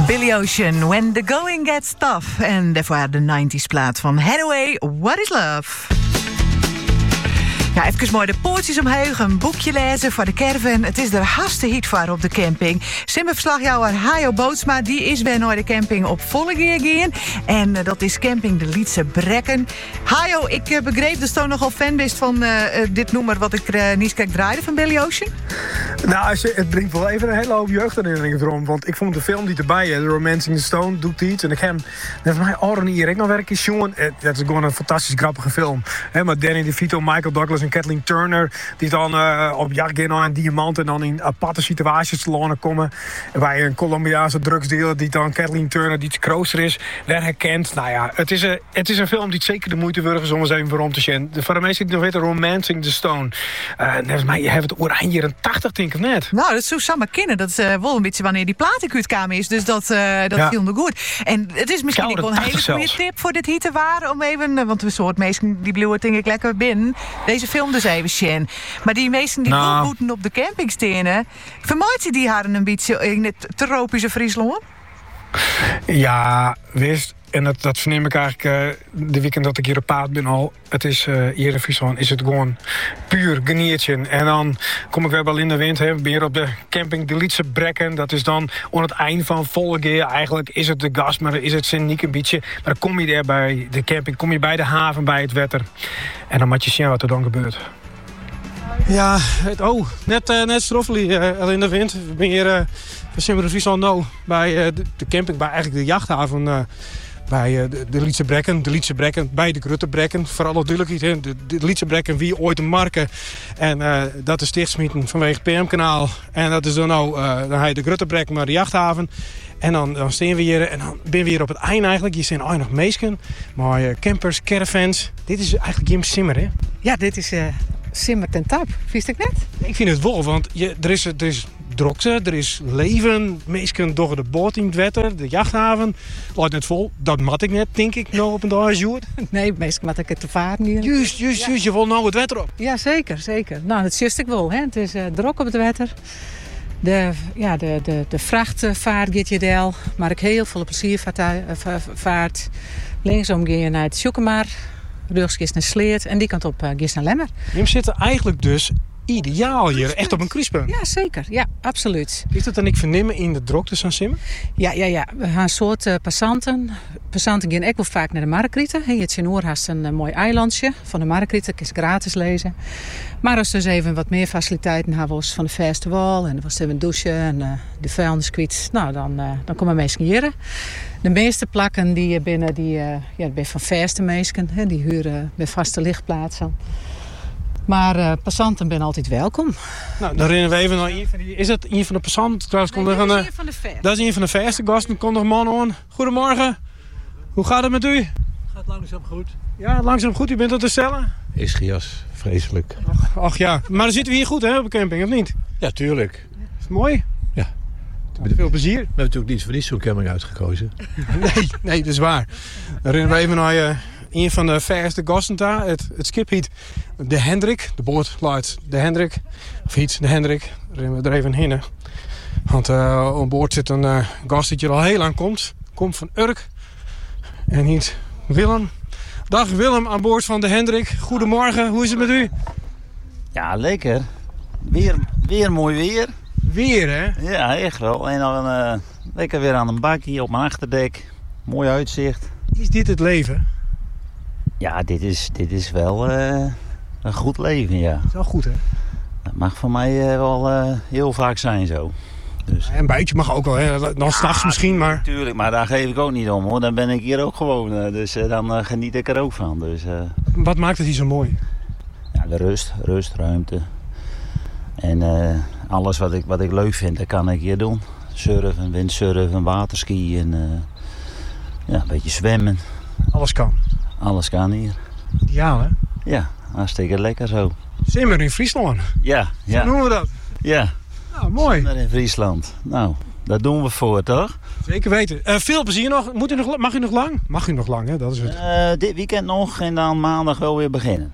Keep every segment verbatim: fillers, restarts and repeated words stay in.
Billy Ocean, When the Going Gets Tough. En daarvoor de nineties plaat van Hathaway, What is Love? Ja, even mooi de poortjes omhoog, een boekje lezen voor de caravan. Het is de haste hit voor op de camping. Simmerverslagjouwer Hajo Bootsma, die is weer naar de camping op Vollegeer gaan. En uh, dat is camping de Lietse Brekken. Hajo, ik uh, begreep dat je nogal fan bent van uh, uh, dit nummer wat ik uh, niet kijk draaide van Billy Ocean. Nou, als je, het brengt wel even een hele hoop jeugdherinneringen erom. Want ik vond de film die erbij is, The Romancing the Stone, doet iets. En ik heb net van mij oren hier ik nog werk is jongen. Dat is gewoon een fantastisch grappige film. He, maar Danny DeVito, Michael Douglas en Kathleen Turner, die dan uh, op jacht gaan naar een diamant en dan in aparte situaties te landen komen. Bij een Colombiaanse drugsdealer die dan Kathleen Turner, die het krooster is, weer herkent. Nou ja, het is een, het is een film die zeker de moeite waard is om eens even voor om te zien. Voor de mensen die nog weten, Romancing the Stone. Uh, net mij, je hebt het oranje in tachtig, denk ik net. Nou, dat zou samen kennen. Dat is uh, wel een beetje wanneer die plaat in uitkwam is. Dus dat, uh, dat ja. viel me goed. En het is misschien ook wel een hele goede tip voor dit hitte waar. Om even, want we soort mensen die blijven denk ik lekker binnen. Deze film dus even zien. Maar die meesten die nou. moeten op de camping stenen. Vermoeit ze die haren een beetje in het tropische Friesland? Ja, wist. En dat, dat verneem ik eigenlijk uh, de weekend dat ik hier op paard ben al. Het is uh, hier in Friesland is het gewoon puur geniertje. En dan kom ik weer wel in de wind. Hè. Ben hier op de camping de Lietse Brekken. Dat is dan aan het eind van Vollegeer. Eigenlijk is het de gas, maar is het Sint-Niek een beetje. Maar dan kom je daar bij de camping. Kom je bij de haven, bij het wetter. En dan moet je zien wat er dan gebeurt. Ja, het, oh, net, uh, net Stroffeli, uh, al in de wind. Ik ben hier uh, van Simmer Friesland nou bij uh, de, de camping, bij eigenlijk de jachthaven. Uh, bij uh, de, de Lietse Brekken, de Lietse Brekken, bij de Grutte Brekken. Voor alle duidelijkheid, de, de Lietse Brekken, wie ooit een marken. En uh, dat is stichtsmieten vanwege het P M-kanaal. En dat is dan nou, uh, dan ga je de Grutte Brekken naar de jachthaven. En dan, dan staan we hier en dan ben we hier op het eind eigenlijk. Je zijn ook nog meesken, maar uh, campers, caravans. Dit is eigenlijk Jim Simmer, hè? Ja, dit is uh, Simmer ten tap. Vies ik net? Ik vind het wel, want je, er is... Er is drokte, er is leven, meestal door de boot in het wetter, de jachthaven. Laat net vol, dat mat ik net, denk ik, nog op een dag joer. Nee, meestal mat ik het te varen hier. Juist, juist, juist, je wil nou het wetter op. Ja, zeker, zeker. Nou, dat just ik wel, hè. Het is uh, drok op het wetter. De, ja, de, de, de vrachtvaart gaat je deel, maar ik heel veel pleziervaart. Linksom ga je naar het Sjoekemaar, rechts gist naar Sleert en die kant op uh, gist naar Lemmer. Je zit eigenlijk dus ideaal hier, echt op een kruispunt. Ja, zeker. Ja, absoluut. Is dat dan ik vernemen in de drokte van Simmer? Ja, ja, ja. We gaan een soort uh, passanten. Passanten gaan ook wel vaak naar de Markrieten. Je hebt in Oorhast een uh, mooi eilandje van de Markrieten. Dat is gratis lezen. Maar als dus even wat meer faciliteiten hebben, was van de festival en er was even douchen en uh, de vuilniskwiet. Nou, dan, uh, dan komen mensen hier. De meeste plakken die binnen, die, uh, ja, ben van vaste mensen, hè, die huren bij vaste lichtplaatsen. Maar uh, passanten zijn altijd welkom. Nou, dan rennen we even naar een van die... Is dat een van de passanten? Nee, dat is een van de verste. Dat is een van de verste gasten. Komt nog man aan. Goedemorgen. Hoe gaat het met u? Het gaat langzaam goed. Ja, langzaam goed. U bent op de cellen? Ischias, vreselijk. Ach, ach ja. Maar dan zitten we hier goed hè, op de camping, of niet? Ja, tuurlijk. Is het mooi? Ja. Nou, veel plezier. We hebben natuurlijk niet voor niets zo'n camping uitgekozen. nee, nee, dat is waar. Dan rennen we even naar... Uh, een van de verste gasten daar, het, het skip heet de Hendrik. De boot luidt de Hendrik. Of heet de Hendrik. Rennen we er even heen. Want uh, aan boord zit een uh, gast die er al heel lang komt. Komt van Urk. En heet Willem. Dag Willem aan boord van de Hendrik. Goedemorgen, hoe is het met u? Ja, lekker. Weer, weer mooi weer. Weer hè? Ja, echt wel. En dan uh, lekker weer aan een bakje op mijn achterdek. Mooi uitzicht. Is dit het leven? Ja, dit is, dit is wel uh, een goed leven, ja. Dat is wel goed, hè? Dat mag voor mij uh, wel uh, heel vaak zijn zo. Dus. Een beetje mag ook wel, hè? Dan ja, s'nachts misschien, maar... Tuurlijk, maar daar geef ik ook niet om, hoor. Dan ben ik hier ook gewoon, uh, dus uh, dan uh, geniet ik er ook van. Dus, uh... Wat maakt het hier zo mooi? Ja, de rust, rust, ruimte. En uh, alles wat ik, wat ik leuk vind, dat kan ik hier doen. Surfen, windsurfen, waterskiën, en, uh, ja, een beetje zwemmen. Alles kan? Alles kan hier. Ideaal, hè? Ja, hartstikke lekker zo. Simmer in Friesland? Ja. ja. Zo noemen we dat? Ja. Nou, mooi. Simmer in Friesland. Nou, dat doen we voor, toch? Zeker weten. Uh, veel plezier nog. Moet u nog. Mag u nog lang? Mag u nog lang, hè? Dat is het. Uh, dit weekend nog en dan maandag wel weer beginnen.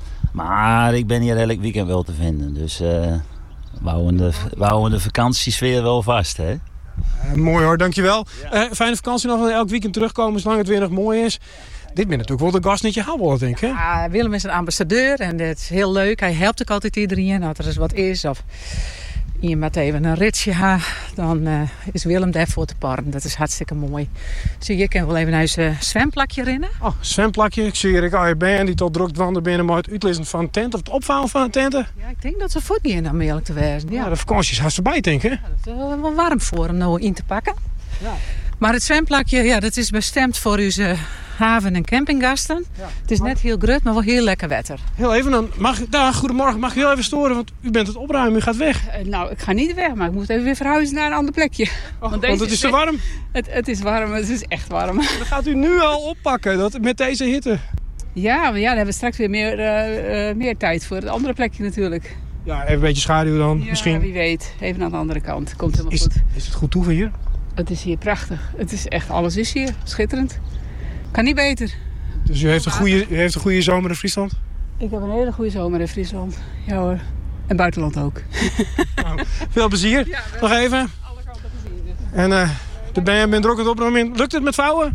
Maar ik ben hier elk weekend wel te vinden. Dus uh, we houden de, we houden de vakantiesfeer wel vast, hè? Uh, mooi hoor, dankjewel. Ja. Uh, fijne vakantie nog, elk weekend terugkomen zolang het weer nog mooi is. Dit ben natuurlijk wel de gast niet je habbelen, denk ik. Hè? Ja, Willem is een ambassadeur en dat is heel leuk. Hij helpt ook altijd iedereen als er eens wat is. Of iemand even een ritje ha, dan uh, is Willem daarvoor te parren. Dat is hartstikke mooi. Zie je, ik kan wel even naar zijn zwemplakje rennen. Oh, zwemplakje. Ik zie hier ik A B N die tot drukt wandelen binnen maar het uitlezen van een tent of het opvouwen van een tenten. Ja, ik denk dat ze voet niet in om eerlijk te wezen. Ja, ja de vakantie is haast voorbij, denk ik. Ja, dat is wel warm voor hem nou in te pakken. Ja. Maar het zwemplakje, ja, dat is bestemd voor onze haven- en campinggasten. Ja. Het is net heel grut, maar wel heel lekker wetter. Heel even dan, mag, daar, goedemorgen, mag ik heel even storen, want u bent het opruimen, u gaat weg. Uh, nou, ik ga niet weg, maar ik moet even weer verhuizen naar een ander plekje. Oh, want, want het is te warm? Het, het is warm, het is echt warm. Dan gaat u nu al oppakken, dat, met deze hitte. Ja, maar ja, dan hebben we straks weer meer, uh, uh, meer tijd voor het andere plekje natuurlijk. Ja, even een beetje schaduw dan, ja, misschien. Wie weet, even aan de andere kant. Komt helemaal is, goed. Is het goed toe hier? Het is hier prachtig. Het is echt, alles is hier. Schitterend. Kan niet beter. Dus u heeft een goede, u heeft een goede zomer in Friesland? Ik heb een hele goede zomer in Friesland. Ja hoor. En buitenland ook. Nou, veel plezier. Ja, nog even. Alle kanten gezien. Dus. En uh, de ben je bent er ook aan het opnemen. Lukt het met vouwen?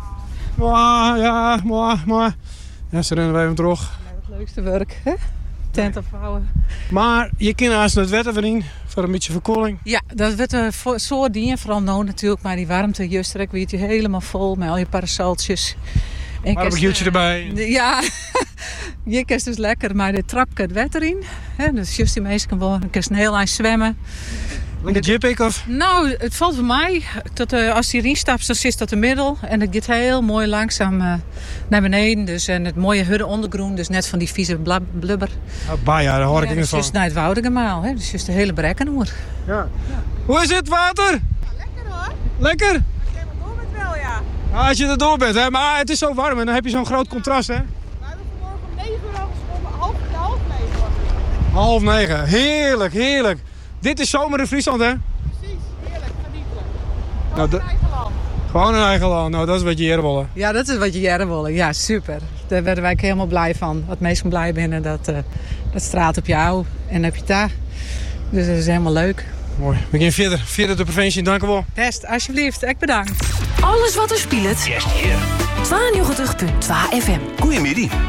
Ja, ja, mooi, mooi. Ja, ze rennen we even terug. Ja, het leukste werk, hè? Tent opvouwen. Maar je kan haast het wetten verdienen voor een beetje verkoeling. Ja, dat wordt een soort ding. Vooral nou natuurlijk, maar die warmte juist weet je helemaal vol met al je parasoltjes. Barbecue'tje erbij. Ja, je kan dus lekker, maar de trap kan het wetter in. He, dus juist die meesten kan een heel eind zwemmen. Lekker jip of? Nou, het valt voor mij. Dat, uh, als je erin stapt, dan zit dat de middel. En het gaat heel mooi langzaam uh, naar beneden. Dus, en het mooie hudde ondergroen. Dus net van die vieze blubber. Ah, bah, ja, daar hoor ik ja, niet dus van. Dus naar het Woudegemaal. Dus juist de hele Brekkenhoer. Ja. Ja. Hoe is het, water? Ja, lekker hoor. Lekker? Ik heb het door met wel, ja. Ah, als je er door bent, hè. Maar het is zo warm en dan heb je zo'n groot contrast, hè. We hebben vanmorgen om negen uur al geschwommen. Half, half negen. Half negen. Heerlijk, heerlijk. Dit is zomer in Friesland, hè? Precies, heerlijk, genietelijk. Gewoon Nou, de... een eigen land. Gewoon een eigen land. Nou, dat is wat je hier willen. Ja, dat is wat je hier willen. Ja, super. Daar werden wij helemaal blij van. Wat meestal blij binnen, dat, uh, dat straalt op jou en dan heb je het daar. Dus dat is helemaal leuk. Mooi. We gaan verder. Verder de provincie. Dank u wel. Best, alsjeblieft. Ik bedankt. Alles wat er speelt. Eerst hier. tweeënnegentig punt twee F M. Goedemiddag.